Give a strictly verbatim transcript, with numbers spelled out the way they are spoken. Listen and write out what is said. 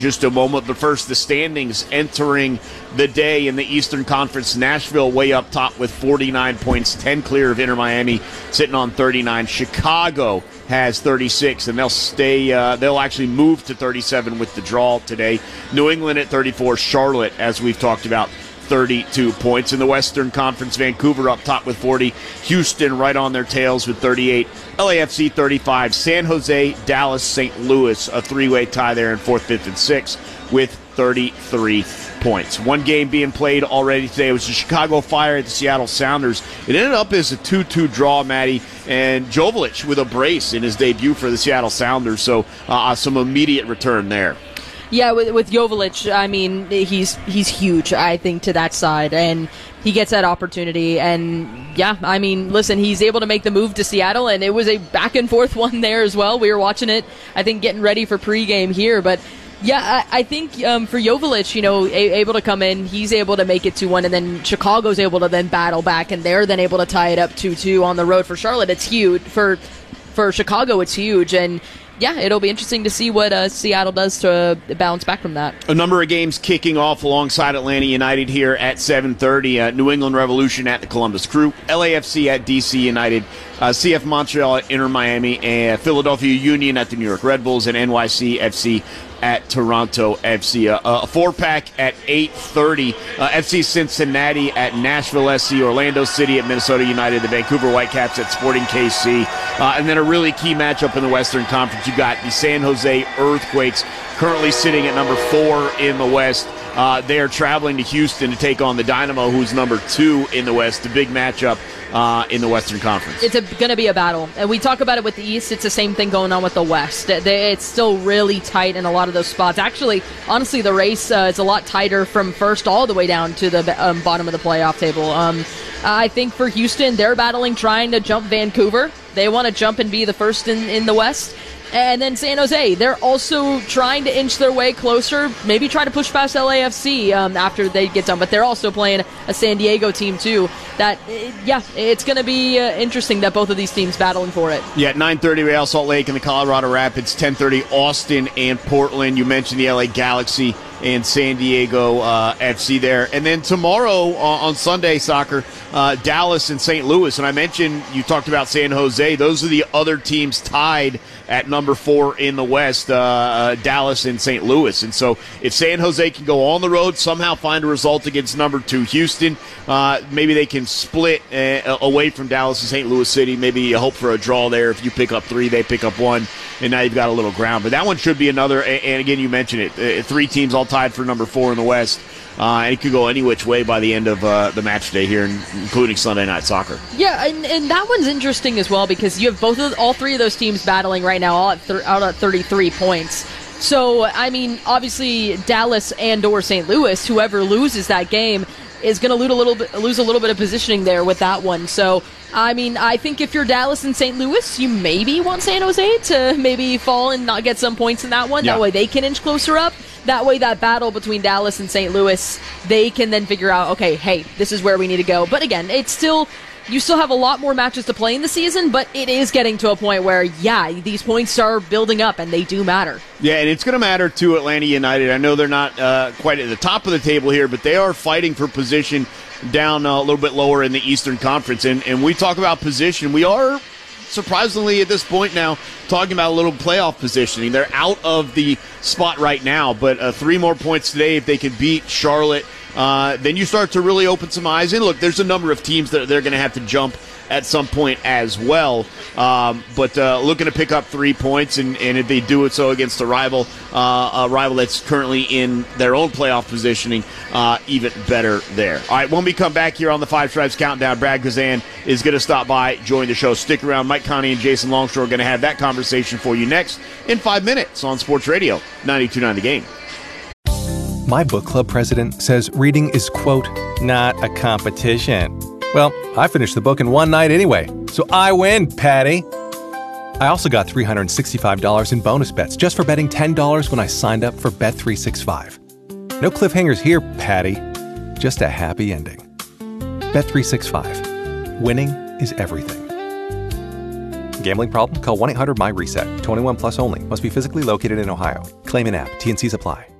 Just a moment, but first the standings entering the day in the Eastern Conference. Nashville way up top with forty-nine points, ten clear of Inter Miami, sitting on thirty-nine. Chicago has thirty-six, and they'll stay. Uh, they'll actually move to thirty-seven with the draw today. New England at thirty-four. Charlotte, as we've talked about, thirty-two points. In the Western Conference, Vancouver up top with forty. Houston right on their tails with thirty-eight. L A F C thirty-five. San Jose, Dallas, Saint Louis, a three-way tie there in fourth, fifth, and sixth with thirty-three points. One game being played already today. It was the Chicago Fire at the Seattle Sounders. It ended up as a two two draw, Maddie, and Joveljic with a brace in his debut for the Seattle Sounders, so uh, some immediate return there. Yeah, with, with Joveljic, I mean, he's he's huge, I think, to that side, and he gets that opportunity. And, yeah, I mean, listen, he's able to make the move to Seattle, and it was a back-and-forth one there as well. We were watching it, I think, getting ready for pregame here. But, yeah, I, I think um, for Joveljic, you know, a, able to come in, he's able to make it two one, and then Chicago's able to then battle back, and they're then able to tie it up two two on the road. For Charlotte, it's huge. For, for Chicago, it's huge, and yeah, it'll be interesting to see what uh, Seattle does to uh, bounce back from that. A number of games kicking off alongside Atlanta United here at seven thirty. Uh, New England Revolution at the Columbus Crew. L A F C at D C United. Uh, C F Montreal at Inter Miami. And Philadelphia Union at the New York Red Bulls. And N Y C F C at Toronto F C. Uh, a four-pack at eight thirty. Uh, F C Cincinnati at Nashville S C. Orlando City at Minnesota United. The Vancouver Whitecaps at Sporting K C. Uh, and then a really key matchup in the Western Conference. You got the San Jose Earthquakes, currently sitting at number four in the West. Uh, they are traveling to Houston to take on the Dynamo, who's number two in the West. A big matchup uh, in the Western Conference. It's going to be a battle. And we talk about it with the East. It's the same thing going on with the West. It's still really tight in a lot of those spots. Actually, honestly, the race uh, is a lot tighter from first all the way down to the um, bottom of the playoff table. Um, I think for Houston, they're battling trying to jump Vancouver. They want to jump and be the first in, in the West. And then San Jose, they're also trying to inch their way closer, maybe try to push past L A F C um, after they get done. But they're also playing a San Diego team, too. That, yeah, it's going to be uh, interesting that both of these teams battling for it. Yeah, nine thirty Real Salt Lake and the Colorado Rapids, ten thirty Austin and Portland. You mentioned the L A Galaxy and San Diego uh, F C there. And then tomorrow uh, on Sunday soccer, uh, Dallas and Saint Louis. And I mentioned you talked about San Jose. Those are the other teams tied at number four in the West, uh, uh, Dallas and Saint Louis. And so if San Jose can go on the road, somehow find a result against number two Houston, uh, maybe they can split uh, away from Dallas and Saint Louis City. Maybe you hope for a draw there. If you pick up three, they pick up one, and now you've got a little ground. But that one should be another, and again, you mentioned it, uh, three teams all tied for number four in the West. Uh, and it could go any which way by the end of uh, the match day here, including Sunday Night Soccer. Yeah, and, and that one's interesting as well because you have both of all three of those teams battling right now, all at th- out at thirty-three points. So, I mean, obviously Dallas and or Saint Louis, whoever loses that game, is going to lose a little bit, lose a little bit of positioning there with that one. So, I mean, I think if you're Dallas and Saint Louis, you maybe want San Jose to maybe fall and not get some points in that one. Yeah. That way they can inch closer up. That way that battle between Dallas and Saint Louis, they can then figure out, okay, hey, this is where we need to go. But again, it's still, you still have a lot more matches to play in the season, but it is getting to a point where, yeah, these points are building up and they do matter. Yeah, and it's going to matter to Atlanta United. I know they're not uh, quite at the top of the table here, but they are fighting for position down uh, a little bit lower in the Eastern Conference. And, and we talk about position. We are surprisingly at this point now talking about a little playoff positioning. They're out of the spot right now, but uh, three more points today if they can beat Charlotte. Uh, then you start to really open some eyes. And look, there's a number of teams that they're going to have to jump at some point as well. Um, but uh, looking to pick up three points, and, and if they do it so against a rival, uh, a rival that's currently in their own playoff positioning, uh, even better there. All right, when we come back here on the Five Stripes Countdown, Brad Guzan is going to stop by, join the show. Stick around. Mike Connie and Jason Longshore are going to have that conversation for you next in five minutes on Sports Radio ninety-two point nine The Game. My book club president says reading is, quote, not a competition. Well, I finished the book in one night anyway, so I win, Patty. I also got three hundred sixty-five dollars in bonus bets just for betting ten dollars when I signed up for Bet three sixty-five. No cliffhangers here, Patty. Just a happy ending. Bet three sixty-five. Winning is everything. Gambling problem? Call one eight hundred M Y RESET. twenty-one plus only. Must be physically located in Ohio. Claim an app. T and C's apply.